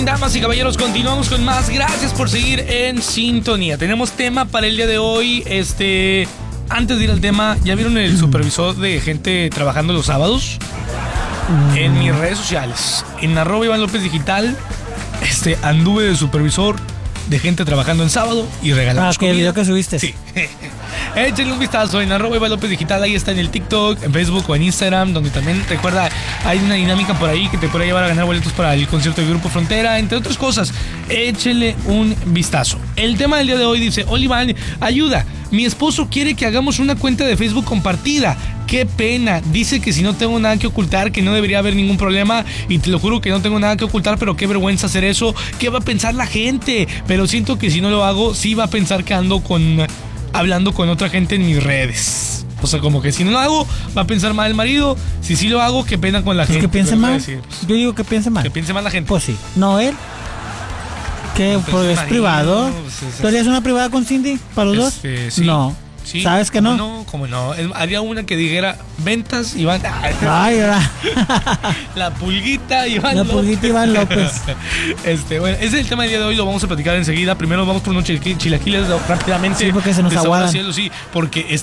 bien, damas y caballeros, continuamos con más. Gracias por seguir en sintonía. Tenemos tema para el día de hoy. Antes de ir al tema, ¿ya vieron el supervisor de gente trabajando los sábados? En mis redes sociales, en @Iván López Digital, anduve de supervisor de gente trabajando en sábado y regalamos ¿qué video que subiste? Sí. Échenle un vistazo en @Iván López Digital. Ahí está en el TikTok, en Facebook o en Instagram, donde también, recuerda, hay una dinámica por ahí que te puede llevar a ganar boletos para el concierto de Grupo Frontera, entre otras cosas. Échenle un vistazo. El tema del día de hoy dice: hola Iván, ayuda, mi esposo quiere que hagamos una cuenta de Facebook compartida. Qué pena, dice que si no tengo nada que ocultar, que no debería haber ningún problema, y te lo juro que no tengo nada que ocultar, pero qué vergüenza hacer eso. ¿Qué va a pensar la gente? Pero siento que si no lo hago, sí va a pensar que ando hablando con otra gente en mis redes. O sea, como que si no lo hago, va a pensar mal el marido. Si sí lo hago, qué pena con la gente. Que piense mal. Decir, yo digo que piense mal. Que piense mal la gente. Pues sí. No él. Que pues es marido, privado. Pues ¿tú harías una privada con Cindy para los dos? Sí. No. Sí, ¿sabes que no? No, como no. Había una que dijera ventas Iván. Ay, la pulguita Iván La López. pulguita Iván López. Bueno, ese es el tema del día de hoy, lo vamos a platicar enseguida. Primero vamos por unos chilaquiles rápidamente. Sí, porque se nos aguadan. Sí, porque